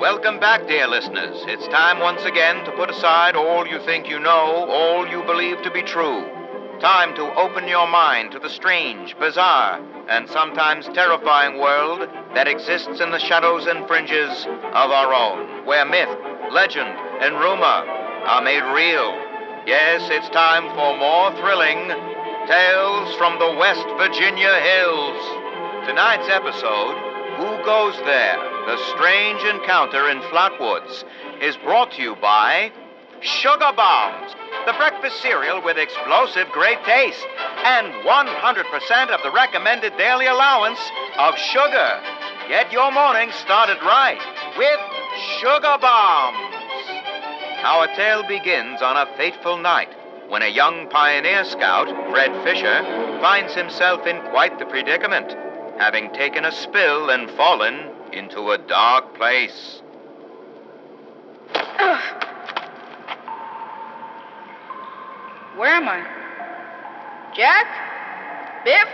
Welcome back, dear listeners. It's time once again to put aside all you think you know, all you believe to be true. Time to open your mind to the strange, bizarre, and sometimes terrifying world that exists in the shadows and fringes of our own, where myth, legend, and rumor are made real. Yes, it's time for more thrilling Tales from the West Virginia Hills. Tonight's episode, Who Goes There? The Strange Encounter in Flatwoods, is brought to you by Sugar Bombs, the breakfast cereal with explosive great taste and 100% of the recommended daily allowance of sugar. Get your morning started right with Sugar Bombs. Our tale begins on a fateful night when a young pioneer scout, Fred Fisher, finds himself in quite the predicament, having taken a spill and fallen into a dark place. Where am I? Jack? Biff?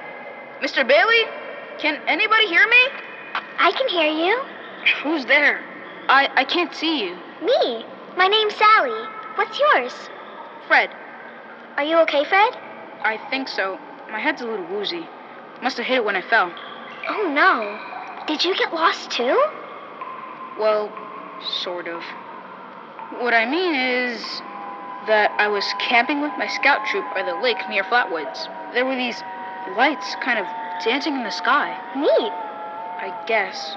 Mr. Bailey? Can anybody hear me? I can hear you. Who's there? I can't see you. Me. My name's Sally. What's yours? Fred. Are you okay, Fred? I think so. My head's a little woozy. Must have hit it when I fell. Oh, no. Did you get lost, too? Well, sort of. What I mean is that I was camping with my scout troop by the lake near Flatwoods. There were these lights kind of dancing in the sky. Neat. I guess.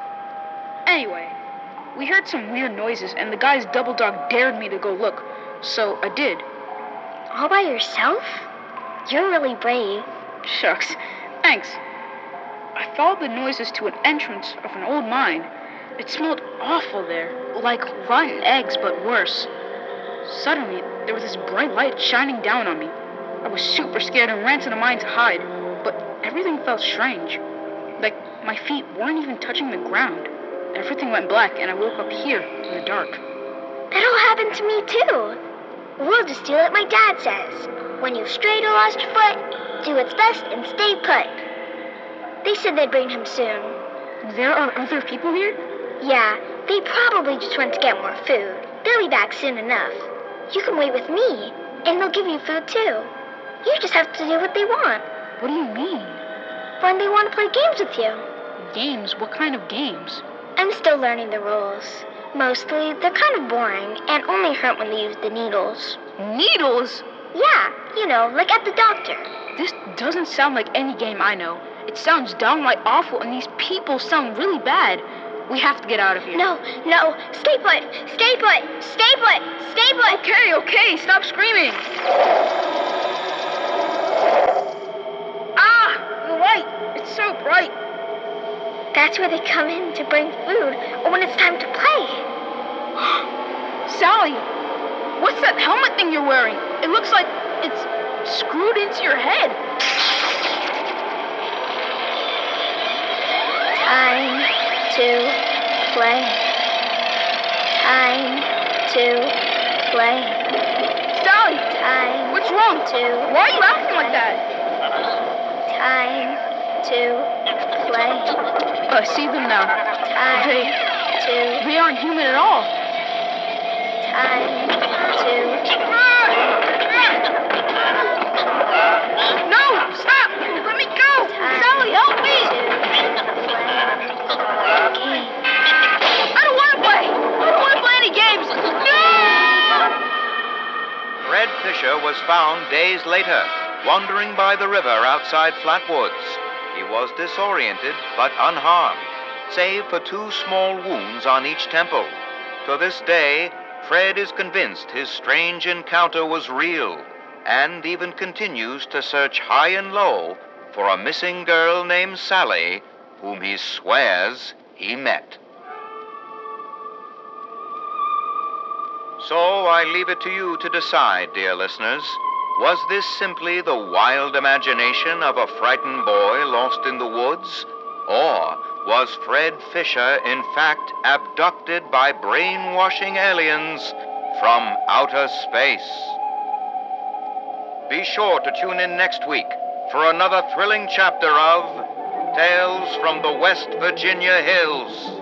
Anyway, we heard some weird noises, and the guy's double dog dared me to go look, so I did. All by yourself? You're really brave. Shucks. Thanks. I followed the noises to an entrance of an old mine. It smelled awful there, like rotten eggs, but worse. Suddenly, there was this bright light shining down on me. I was super scared and ran to the mine to hide, but everything felt strange. Like my feet weren't even touching the ground. Everything went black, and I woke up here in the dark. That'll happen to me, too. We'll just do like my dad says. When you've strayed or lost your foot, do what's best and stay put. They said they'd bring him soon. There are other people here? Yeah, they probably just went to get more food. They'll be back soon enough. You can wait with me, and they'll give you food, too. You just have to do what they want. What do you mean? When they want to play games with you. Games? What kind of games? I'm still learning the rules. Mostly, they're kind of boring and only hurt when they use the needles. Needles? Yeah, you know, like at the doctor. This doesn't sound like any game I know. It sounds downright awful, and these people sound really bad. We have to get out of here. No, stay put, stay put, stay put, stay put. Okay, stop screaming. Ah, the light, it's so bright. That's where they come in to bring food, or when it's time to play. Sally, what's that helmet thing you're wearing? It looks like it's screwed into your head. Time to play. Time to play. Sally, time. What's wrong? Why are you acting like that? Time to play. I see them now. They aren't human at all. Time to... No! Stop! Let me go! Sally, help me! I don't want to play! I don't want to play any games! No! Fred Fisher was found days later, wandering by the river outside Flatwoods. He was disoriented, but unharmed, save for 2 small wounds on each temple. To this day, Fred is convinced his strange encounter was real, and even continues to search high and low for a missing girl named Sally, whom he swears he met. So I leave it to you to decide, dear listeners. Was this simply the wild imagination of a frightened boy lost in the woods? Or was Fred Fisher, in fact, abducted by brainwashing aliens from outer space? Be sure to tune in next week for another thrilling chapter of Tales from the West Virginia Hills.